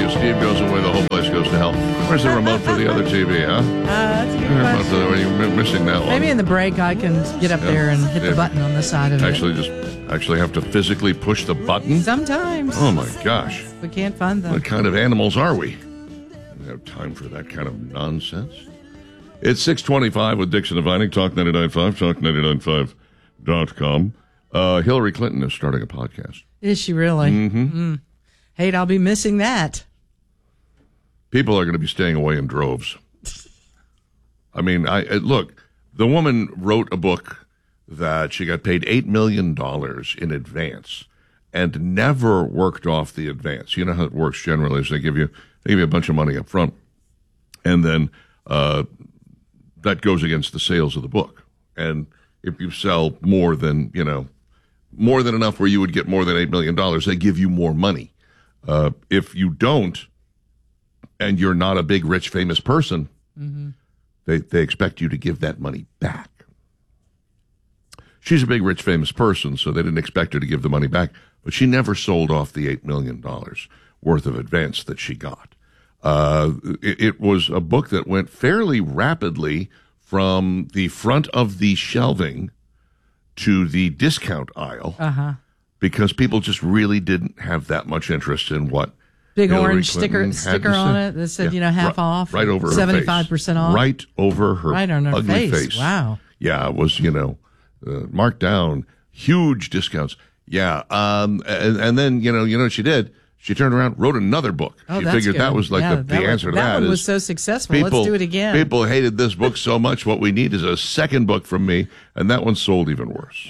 you. Steve goes away, the whole place goes to hell. Where's the remote for the other TV, huh? That's a good question. You're missing that one. Maybe in the break I can get up there and hit the button on the side of it. Actually have to physically push the button? Sometimes. Oh, my gosh. We can't find them. What kind of animals are we? We don't have time for that kind of nonsense. It's 6:25 with Dixon and Vining, Talk 99.5, talk995.com. Hillary Clinton is starting a podcast. Is she really? Mm-hmm. Hey, I'll be missing that. People are going to be staying away in droves. I mean, look, the woman wrote a book that she got paid $8 million in advance and never worked off the advance. You know how it works generally is they give you a bunch of money up front, and then that goes against the sales of the book. And if you sell more than enough where you would get more than $8 million, they give you more money. If you don't, and you're not a big, rich, famous person, they expect you to give that money back. She's a big, rich, famous person, so they didn't expect her to give the money back. But she never sold off the $8 million worth of advance that she got. It was a book that went fairly rapidly from the front of the shelving to the discount aisle because people just really didn't have that much interest in what big Hillary orange Clinton sticker on it that said, half off. Right over her 75% off. Right over her right on her ugly face. Wow. Yeah, it was, marked down, huge discounts. Yeah. And then, you know what she did? She turned around, wrote another book. She figured that was like the answer to that. That one was so successful. Let's do it again. People hated this book so much. What we need is a second book from me. And that one sold even worse.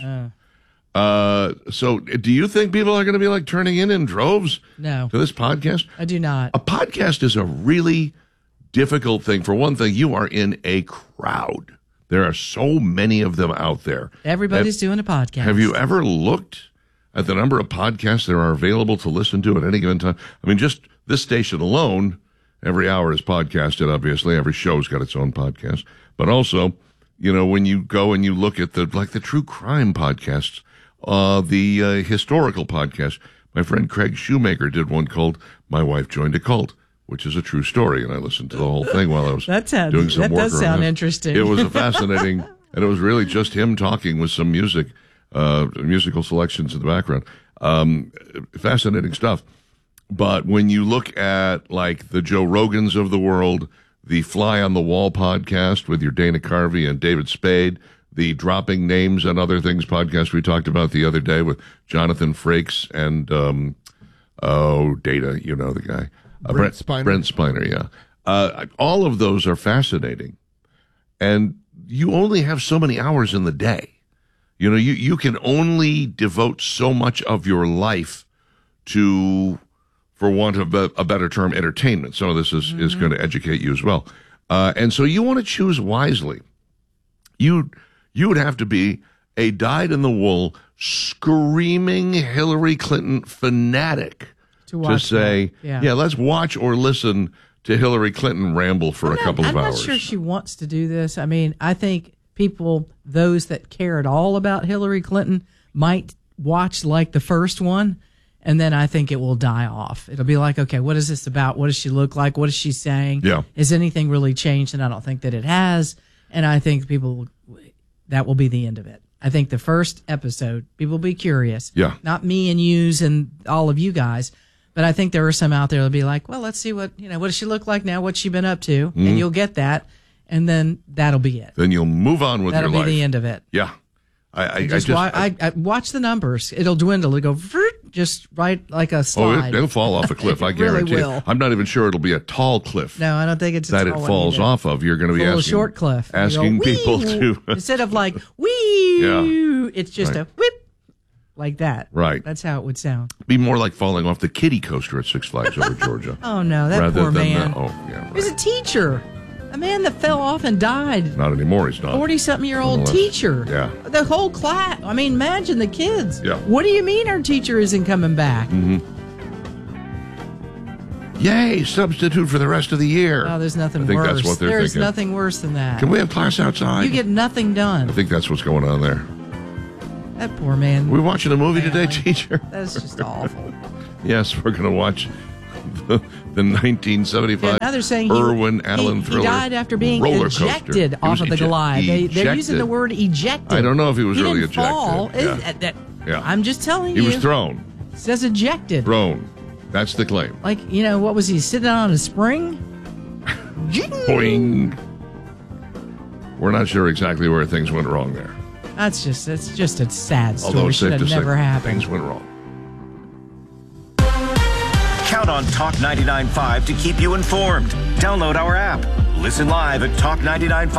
So do you think people are going to be like turning in droves to this podcast? I do not. A podcast is a really difficult thing. For one thing, you are in a crowd. There are so many of them out there. Everybody's doing a podcast. Have you ever looked at the number of podcasts that are available to listen to at any given time? I mean, just this station alone, every hour is podcasted, obviously. Every show's got its own podcast. But also, when you go and you look at the true crime podcasts, the historical podcast, my friend Craig Shoemaker did one called My Wife Joined a Cult, which is a true story. And I listened to the whole thing while I was doing some work. That does sound interesting. It was fascinating. And it was really just him talking with some musical selections in the background. Fascinating stuff. But when you look at like the Joe Rogans of the world, the Fly on the Wall podcast with your Dana Carvey and David Spade, the Dropping Names and Other Things podcast we talked about the other day with Jonathan Frakes and, Data, the guy. Brent Spiner. Brent Spiner, yeah. All of those are fascinating. And you only have so many hours in the day. You can only devote so much of your life to, for want of a better term, entertainment. Some of this is going to educate you as well. And so you want to choose wisely. You would have to be a dyed-in-the-wool, screaming Hillary Clinton fanatic to say, let's watch or listen to Hillary Clinton ramble for a couple of hours. I'm not sure she wants to do this. I mean, I think people, those that care at all about Hillary Clinton, might watch like the first one, and then I think it will die off. It'll be like, okay, what is this about? What does she look like? What is she saying? Yeah. Has anything really changed? And I don't think that it has. And I think that will be the end of it. I think the first episode, people will be curious. Yeah. Not me and yous and all of you guys, but I think there are some out there that'll be like, well, let's see what does she look like now? What's she been up to? And you'll get that. And then that'll be it. Then you'll move on with your life. That'll be the end of it. Yeah. I watch the numbers. It'll dwindle. It'll go just right like a slide. It'll fall off a cliff, I guarantee really will. it. I'm not even sure it'll be a tall cliff. No, I don't think it's that it falls off of. You're going to be asking, short cliff. Asking people to instead of like wee, it's just a whip like that. Right. That's how it would sound. Be more like falling off the kiddie coaster at Six Flags over Georgia. Oh no, that poor man. Right. He was a teacher. A man that fell off and died. Not anymore, he's not. 40-something-year-old teacher. Yeah. The whole class. I mean, imagine the kids. Yeah. What do you mean our teacher isn't coming back? Mm-hmm. Yay, substitute for the rest of the year. Oh, there's nothing worse. I think that's what they're thinking. There's nothing worse than that. Can we have class outside? You get nothing done. I think that's what's going on there. That poor man. We're watching a movie today, teacher. That's just awful. Yes, we're going to watch the 1975 Now they're saying Irwin Allen Thriller he died after being roller coaster. ejected He off was of the Goliath. They're ejected. using the word ejected. I don't know if he was He really didn't ejected. fall. Yeah. Yeah. I'm just telling He you. was thrown. It says ejected. Thrown. That's the claim. Like, what was he, sitting on a spring? Boing. We're not sure exactly where things went wrong there. It's just a sad story. Although it's Should safe to have say never happened. things went wrong. Count on Talk 99.5 to keep you informed. Download our app. Listen live at Talk 99.5.